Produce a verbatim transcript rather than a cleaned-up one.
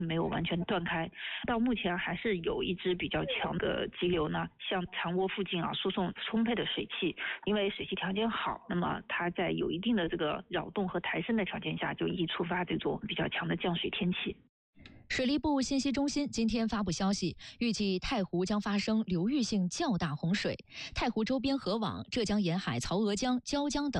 没有完全断开。到目前还是有一支比较强的急流呢，向长窝附近啊输送充沛的水汽，因为水汽条件好，那么它在有一定的这个扰动和抬升的条件下，就易触发这种比较强的降水天气。 水利部信息中心今天发布消息，预计太湖将发生流域性较大洪水，太湖周边河网、浙江沿海曹娥江、椒江等